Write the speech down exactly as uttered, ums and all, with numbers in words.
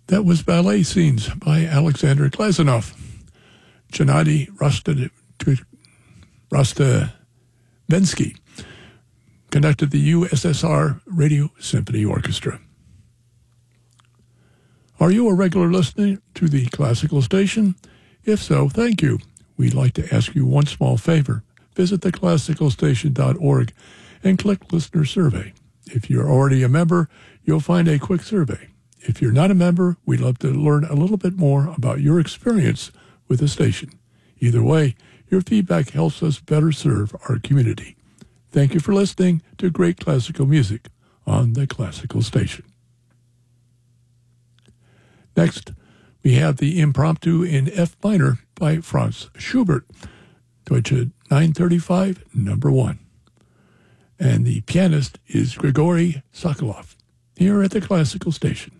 That was Ballet Scenes by Alexander Glazunov. Gennady Rostavensky conducted the U S S R Radio Symphony Orchestra. Are you a regular listener to the classical station? If so, thank you. We'd like to ask you one small favor. Visit the classical station dot org and click Listener Survey. If you're already a member, you'll find a quick survey. If you're not a member, we'd love to learn a little bit more about your experience with the station. Either way, your feedback helps us better serve our community. Thank you for listening to great classical music on the Classical Station. Next, we have the Impromptu in F minor by Franz Schubert, Deutsche nine thirty-five, number one. And the pianist is Grigory Sokolov, here at the Classical Station.